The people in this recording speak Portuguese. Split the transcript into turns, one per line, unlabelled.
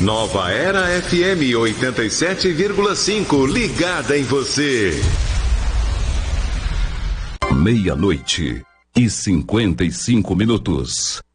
Nova Era FM 87,5, ligada em você.
00:55.